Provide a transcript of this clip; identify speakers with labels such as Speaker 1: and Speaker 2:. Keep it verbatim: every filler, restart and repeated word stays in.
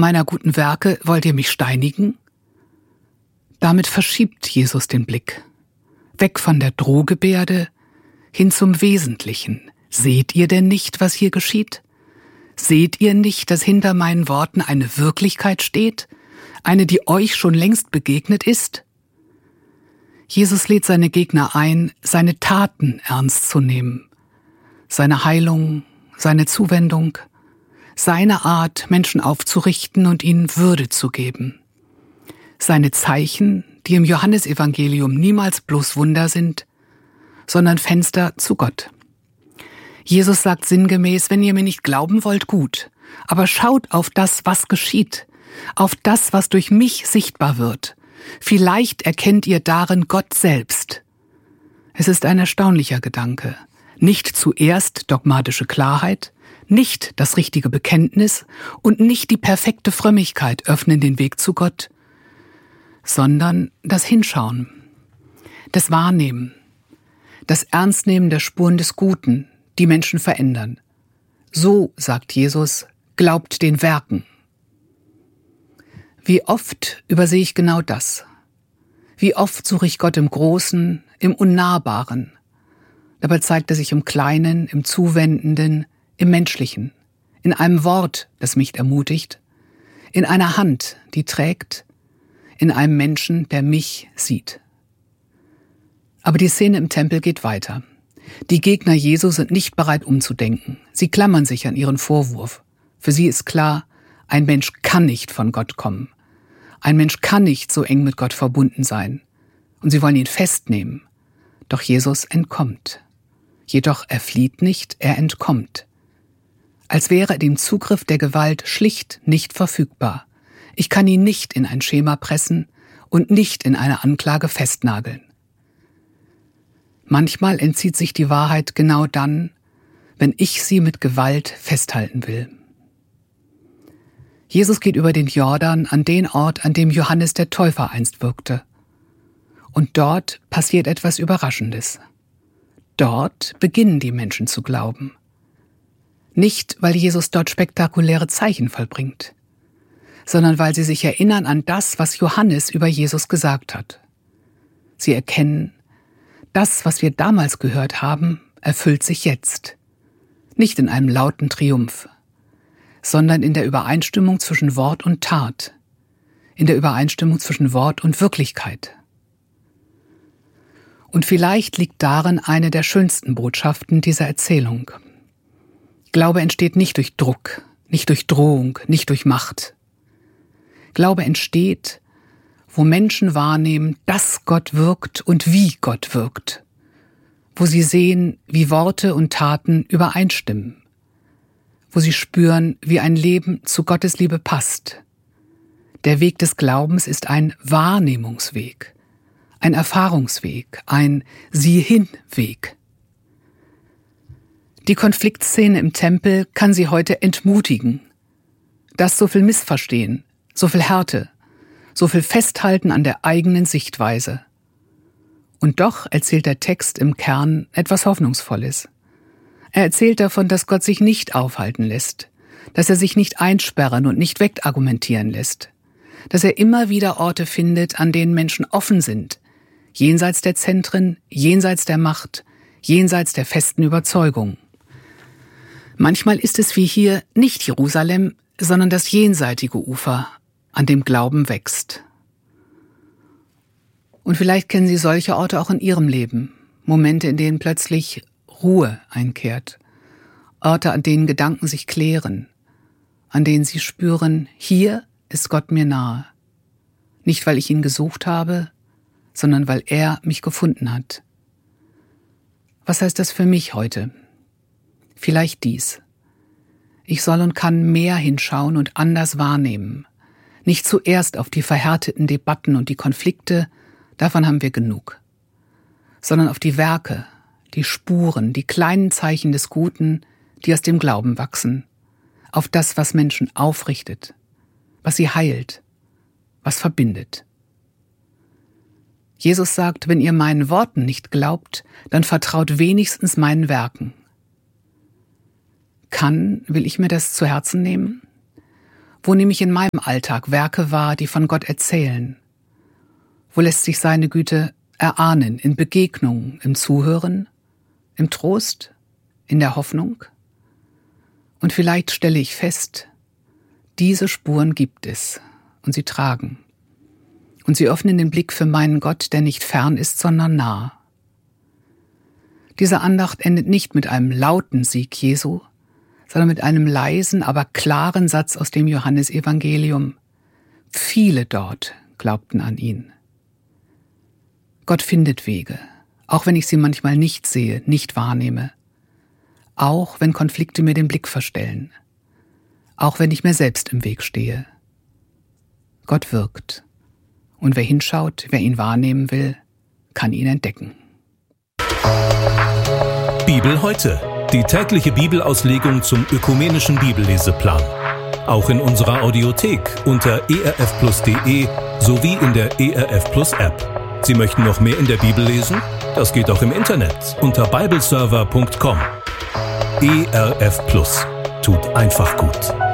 Speaker 1: meiner guten Werke wollt ihr mich steinigen? Damit verschiebt Jesus den Blick. Weg von der Drohgebärde hin zum Wesentlichen. Seht ihr denn nicht, was hier geschieht? Seht ihr nicht, dass hinter meinen Worten eine Wirklichkeit steht? Eine, die euch schon längst begegnet ist? Jesus lädt seine Gegner ein, seine Taten ernst zu nehmen. Seine Heilung, seine Zuwendung, seine Art, Menschen aufzurichten und ihnen Würde zu geben. Seine Zeichen, die im Johannesevangelium niemals bloß Wunder sind, sondern Fenster zu Gott. Jesus sagt sinngemäß, wenn ihr mir nicht glauben wollt, gut, aber schaut auf das, was geschieht, auf das, was durch mich sichtbar wird. Vielleicht erkennt ihr darin Gott selbst. Es ist ein erstaunlicher Gedanke. Nicht zuerst dogmatische Klarheit, nicht das richtige Bekenntnis und nicht die perfekte Frömmigkeit öffnen den Weg zu Gott, sondern das Hinschauen, das Wahrnehmen, das Ernstnehmen der Spuren des Guten, die Menschen verändern. So, sagt Jesus, glaubt den Werken. Wie oft übersehe ich genau das? Wie oft suche ich Gott im Großen, im Unnahbaren? Dabei zeigt er sich im Kleinen, im Zuwendenden, im Menschlichen, in einem Wort, das mich ermutigt, in einer Hand, die trägt, in einem Menschen, der mich sieht. Aber die Szene im Tempel geht weiter. Die Gegner Jesu sind nicht bereit umzudenken. Sie klammern sich an ihren Vorwurf. Für sie ist klar, ein Mensch kann nicht von Gott kommen. Ein Mensch kann nicht so eng mit Gott verbunden sein. Und sie wollen ihn festnehmen. Doch Jesus entkommt. Jedoch er flieht nicht, er entkommt. Als wäre er dem Zugriff der Gewalt schlicht nicht verfügbar. Ich kann ihn nicht in ein Schema pressen und nicht in eine Anklage festnageln. Manchmal entzieht sich die Wahrheit genau dann, wenn ich sie mit Gewalt festhalten will. Jesus geht über den Jordan an den Ort, an dem Johannes der Täufer einst wirkte. Und dort passiert etwas Überraschendes. Dort beginnen die Menschen zu glauben. Nicht, weil Jesus dort spektakuläre Zeichen vollbringt, sondern weil sie sich erinnern an das, was Johannes über Jesus gesagt hat. Sie erkennen, das, was wir damals gehört haben, erfüllt sich jetzt. Nicht in einem lauten Triumph, sondern in der Übereinstimmung zwischen Wort und Tat, in der Übereinstimmung zwischen Wort und Wirklichkeit. Und vielleicht liegt darin eine der schönsten Botschaften dieser Erzählung. Glaube entsteht nicht durch Druck, nicht durch Drohung, nicht durch Macht. Glaube entsteht, wo Menschen wahrnehmen, dass Gott wirkt und wie Gott wirkt. Wo sie sehen, wie Worte und Taten übereinstimmen. Wo sie spüren, wie ein Leben zu Gottes Liebe passt. Der Weg des Glaubens ist ein Wahrnehmungsweg, ein Erfahrungsweg, ein Sieh-hin-Weg. Die Konfliktszene im Tempel kann sie heute entmutigen. Das so viel Missverstehen, so viel Härte, so viel Festhalten an der eigenen Sichtweise. Und doch erzählt der Text im Kern etwas Hoffnungsvolles. Er erzählt davon, dass Gott sich nicht aufhalten lässt, dass er sich nicht einsperren und nicht wegargumentieren lässt, dass er immer wieder Orte findet, an denen Menschen offen sind, jenseits der Zentren, jenseits der Macht, jenseits der festen Überzeugung. Manchmal ist es wie hier nicht Jerusalem, sondern das jenseitige Ufer, an dem Glauben wächst. Und vielleicht kennen Sie solche Orte auch in Ihrem Leben. Momente, in denen plötzlich Ruhe einkehrt. Orte, an denen Gedanken sich klären. An denen Sie spüren, hier ist Gott mir nahe. Nicht, weil ich ihn gesucht habe, sondern weil er mich gefunden hat. Was heißt das für mich heute? Vielleicht dies. Ich soll und kann mehr hinschauen und anders wahrnehmen. Nicht zuerst auf die verhärteten Debatten und die Konflikte, davon haben wir genug, sondern auf die Werke, die Spuren, die kleinen Zeichen des Guten, die aus dem Glauben wachsen, auf das, was Menschen aufrichtet, was sie heilt, was verbindet. Jesus sagt, wenn ihr meinen Worten nicht glaubt, dann vertraut wenigstens meinen Werken. Kann, will ich mir das zu Herzen nehmen? Wo nehme ich in meinem Alltag Werke wahr, die von Gott erzählen? Wo lässt sich seine Güte erahnen, in Begegnungen, im Zuhören, im Trost, in der Hoffnung? Und vielleicht stelle ich fest, diese Spuren gibt es und sie tragen. Und sie öffnen den Blick für meinen Gott, der nicht fern ist, sondern nah. Diese Andacht endet nicht mit einem lauten Sieg Jesu, sondern mit einem leisen, aber klaren Satz aus dem Johannesevangelium. Viele dort glaubten an ihn. Gott findet Wege, auch wenn ich sie manchmal nicht sehe, nicht wahrnehme. Auch wenn Konflikte mir den Blick verstellen. Auch wenn ich mir selbst im Weg stehe. Gott wirkt. Und wer hinschaut, wer ihn wahrnehmen will, kann ihn entdecken.
Speaker 2: Bibel heute. Die tägliche Bibelauslegung zum ökumenischen Bibelleseplan. Auch in unserer Audiothek unter e r f plus punkt d e sowie in der E R F Plus App. Sie möchten noch mehr in der Bibel lesen? Das geht auch im Internet unter bibleserver punkt com. E R F Plus. Tut einfach gut.